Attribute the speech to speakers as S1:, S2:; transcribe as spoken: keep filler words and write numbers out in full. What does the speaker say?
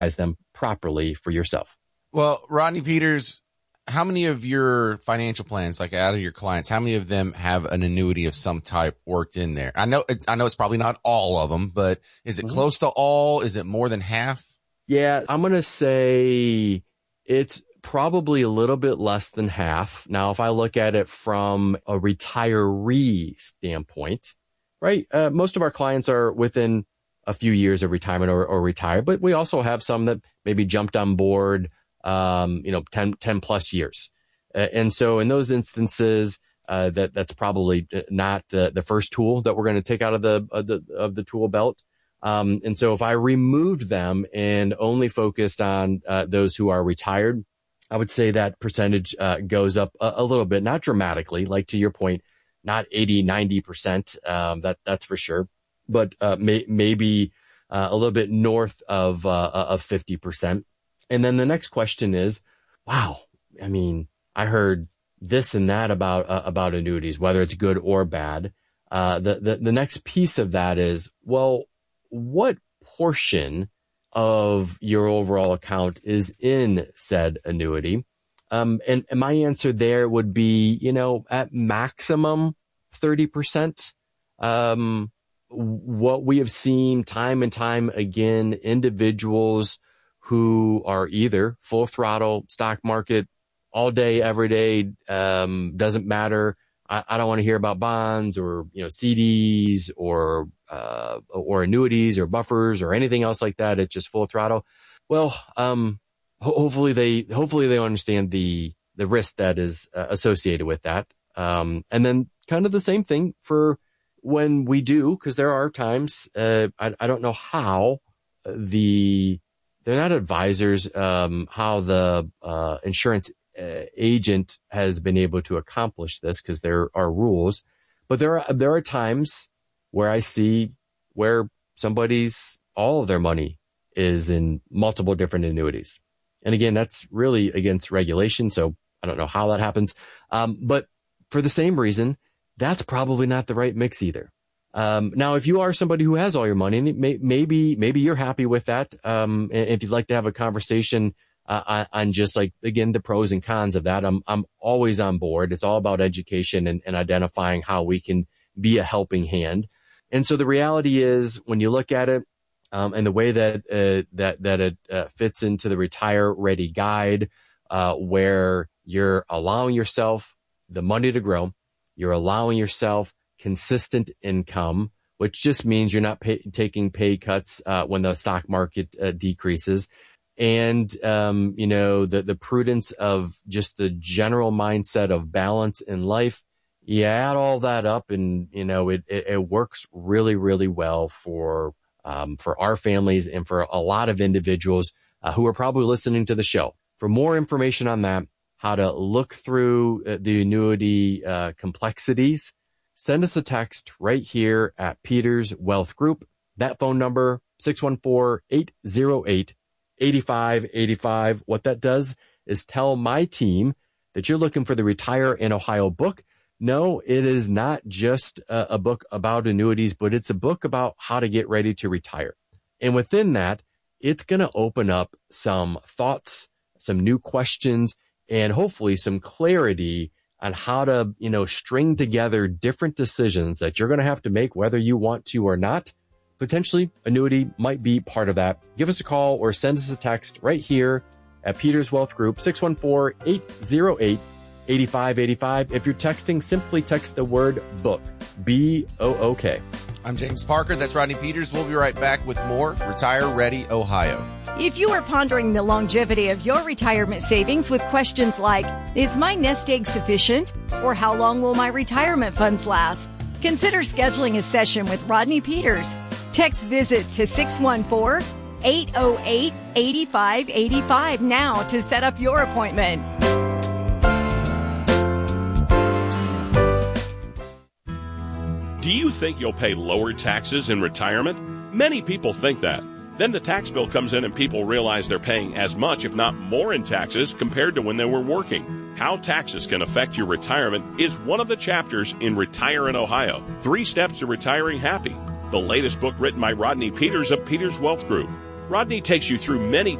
S1: them properly for yourself.
S2: Well, Rodney Peters, how many of your financial plans, like out of your clients, how many of them have an annuity of some type worked in there? I know, I know it's probably not all of them, but is it mm-hmm. close to all? Is it more than half?
S1: Yeah, I'm going to say it's probably a little bit less than half. Now, if I look at it from a retiree standpoint, right? Uh, most of our clients are within a few years of retirement or, or retire, but we also have some that maybe jumped on board, um, you know, ten, ten plus years. Uh, and so in those instances, uh, that, that's probably not uh, the first tool that we're going to take out of the, of the, of the tool belt. Um, and so if I removed them and only focused on uh, those who are retired, I would say that percentage uh, goes up a, a little bit, not dramatically, like to your point, not eighty, ninety percent. Um, that, that's for sure. But uh, may, maybe uh, a little bit north of uh, of fifty percent. And then the next question is, wow, I mean, I heard this and that about uh, about annuities, whether it's good or bad. Uh, the, the the next piece of that is, well, what portion of your overall account is in said annuity? Um, and, and my answer there would be, you know, at maximum thirty percent. Um, what we have seen time and time again, individuals who are either full throttle stock market all day, every day, um, doesn't matter. I, I don't want to hear about bonds or, you know, C Ds or, uh, or annuities or buffers or anything else like that. It's just full throttle. Well, um, ho- hopefully they, hopefully they understand the, the risk that is uh, associated with that. Um, and then kind of the same thing for when we do, because there are times, uh, I, I don't know how the, they're not advisors, um, how the, uh, insurance uh, agent has been able to accomplish this, because there are rules, but there are, there are times where I see where somebody's, all of their money is in multiple different annuities. And again, that's really against regulation. So I don't know how that happens. Um, but for the same reason, that's probably not the right mix either. Um, now, if you are somebody who has all your money, may, maybe, maybe you're happy with that. Um, and if you'd like to have a conversation, uh, on just like, again, the pros and cons of that, I'm, I'm always on board. It's all about education and, and identifying how we can be a helping hand. And so the reality is when you look at it, um, and the way that, uh, that, that it uh, fits into the Retire Ready Guide, uh, where you're allowing yourself the money to grow, you're allowing yourself consistent income, which just means you're not pay, taking pay cuts uh, when the stock market uh, decreases. And, um, you know, the, the prudence of just the general mindset of balance in life, you add all that up and, you know, it, it, it works really, really well for, um, for our families and for a lot of individuals uh, who are probably listening to the show. For more information on that, how to look through uh, the annuity uh, complexities, send us a text right here at Peters Wealth Group. That phone number, six one four, eight zero eight, eight five eight five. What that does is tell my team that you're looking for the Retire in Ohio book. No, it is not just a, a book about annuities, but it's a book about how to get ready to retire. And within that, it's going to open up some thoughts, some new questions, and hopefully some clarity on how to, you know, string together different decisions that you're going to have to make, whether you want to or not. Potentially, annuity might be part of that. Give us a call or send us a text right here at Peters Wealth Group, six one four, eight zero eight, eight five eight five. If you're texting, simply text the word book, B O O K.
S2: I'm James Parker. That's Rodney Peters. We'll be right back with more Retire Ready Ohio.
S3: If you are pondering the longevity of your retirement savings with questions like, is my nest egg sufficient? Or how long will my retirement funds last? Consider scheduling a session with Rodney Peters. Text VISIT to six one four, eight zero eight, eight five eight five now to set up your appointment.
S4: Do you think you'll pay lower taxes in retirement? Many people think that. Then the tax bill comes in and people realize they're paying as much, if not more, in taxes compared to when they were working. How taxes can affect your retirement is one of the chapters in Retire in Ohio, Three Steps to Retiring Happy, the latest book written by Rodney Peters of Peters Wealth Group. Rodney takes you through many